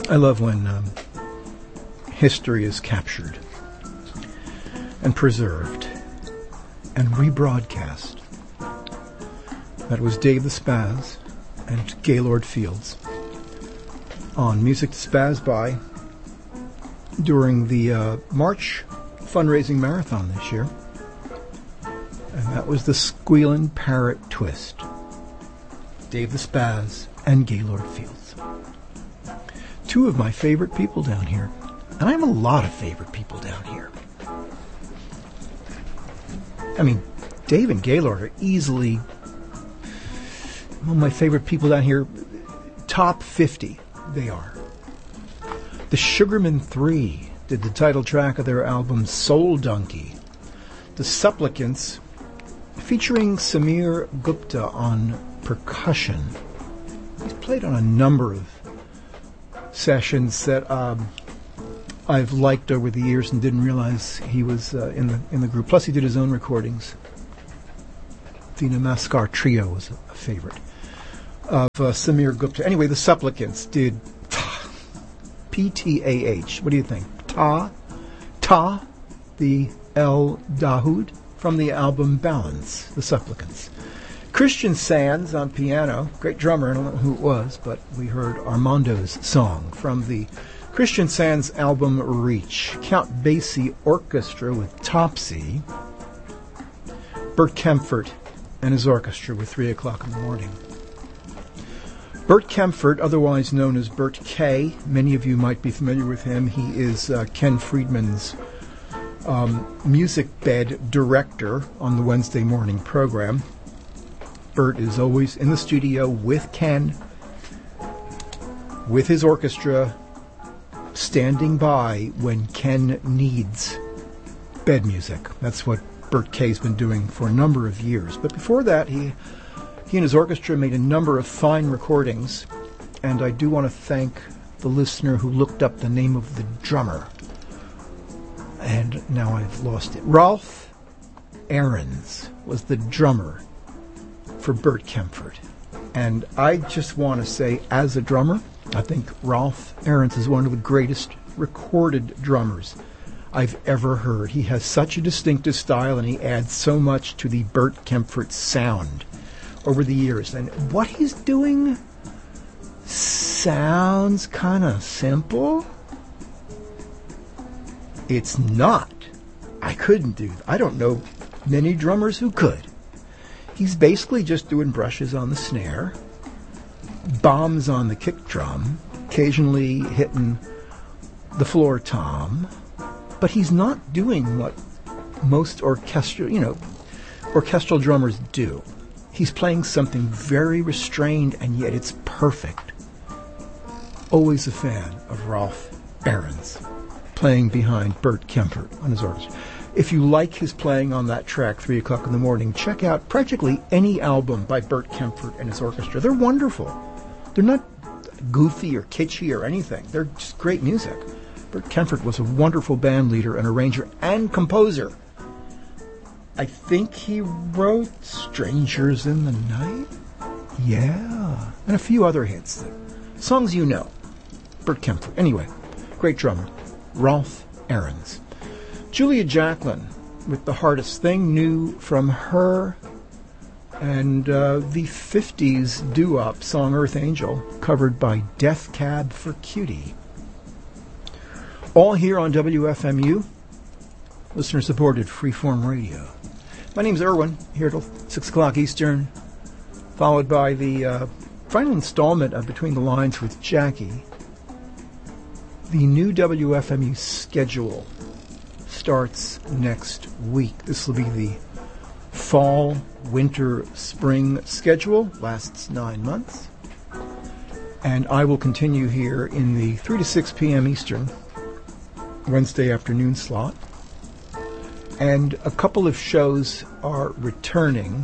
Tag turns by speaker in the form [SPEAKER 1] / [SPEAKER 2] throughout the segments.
[SPEAKER 1] I love when history is captured and preserved and rebroadcast. That was Dave the Spaz and Gaylord Fields on Music to Spaz By during the March fundraising marathon this year. And that was the Squealin' Parrot Twist. Dave the Spaz and Gaylord Fields. Two of my favorite people down here. And I have a lot of favorite people down here. I mean, Dave and Gaylord are easily one of my favorite people down here. Top 50, they are. The Sugarman 3 did the title track of their album Soul Donkey. The Supplicants, featuring Samir Gupta on percussion. He's played on a number of sessions that I've liked over the years and didn't realize he was in the group. Plus, he did his own recordings. The Namaskar Trio was a favorite of Samir Gupta. Anyway, the Supplicants did P-T-A-H. What do you think? Ta, the El Dahoud from the album Balance, the Supplicants. Christian Sands on piano, great drummer, I don't know who it was, but we heard Armando's song from the Christian Sands album Reach. Count Basie Orchestra with Topsy. Bert Kempfert and his orchestra with 3 o'clock in the morning. Bert Kempfert, otherwise known as Bert K. Many of you might be familiar with him. He is Ken Friedman's music bed director on the Wednesday morning program. Bert is always in the studio with Ken, with his orchestra, standing by when Ken needs bed music. That's what Bert K's been doing for a number of years. But before that, he and his orchestra made a number of fine recordings, and I do want to thank the listener who looked up the name of the drummer. And now I've lost it. Rolf Ahrens was the drummer for Bert Kempfert. And I just want to say, as a drummer, I think Rolf Ahrens is one of the greatest recorded drummers I've ever heard. He has such a distinctive style, and he adds so much to the Bert Kempfert sound over the years. And what he's doing sounds kind of simple. It's not. I couldn't do that. I don't know many drummers who could. He's basically just doing brushes on the snare, bombs on the kick drum, occasionally hitting the floor tom, but he's not doing what most orchestral drummers do. He's playing something very restrained, and yet it's perfect. Always a fan of Rolf Ahrens, playing behind Bert Kempfert on his orchestra. If you like his playing on that track, 3 o'clock in the morning, check out practically any album by Bert Kempfert and his orchestra. They're wonderful. They're not goofy or kitschy or anything. They're just great music. Bert Kempfert was a wonderful band leader and arranger and composer. I think he wrote Strangers in the Night. Yeah. And a few other hits. Songs you know. Bert Kempfert. Anyway, great drummer. Rolf Ahrens. Julia Jacklin with The Hardest Thing, new from her, and the 50s doo-wop song Earth Angel, covered by Death Cab for Cutie. All here on WFMU, listener-supported freeform radio. My name's Irwin, here till 6 o'clock Eastern, followed by the final installment of Between the Lines with Jackie. The new WFMU schedule starts next week. This will be the fall, winter, spring schedule. Lasts 9 months. And I will continue here in the 3 to 6 p.m. Eastern Wednesday afternoon slot. And a couple of shows are returning.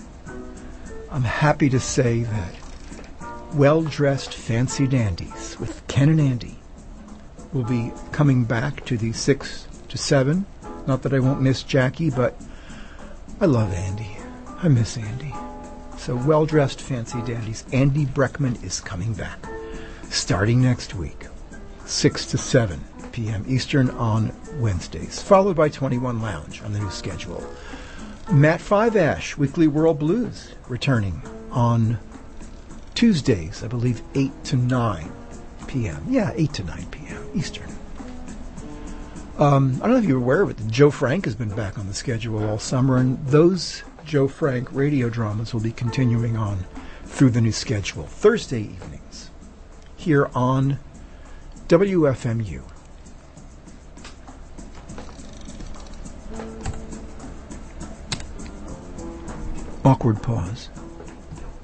[SPEAKER 1] I'm happy to say that Well-Dressed Fancy Dandies with Ken and Andy will be coming back to the 6 to 7. Not that I won't miss Jackie, but I love Andy. I miss Andy. So Well-Dressed Fancy Dandies. Andy Breckman is coming back starting next week. 6 to 7 p.m. Eastern on Wednesdays, followed by 21 Lounge on the new schedule. Matt Five Ash, Weekly World Blues, returning on Tuesdays, I believe 8 to 9 p.m. Yeah, 8 to 9 p.m. Eastern. I don't know if you're aware of it, Joe Frank has been back on the schedule all summer, and those Joe Frank radio dramas will be continuing on through the new schedule. Thursday evenings, here on WFMU. Awkward pause.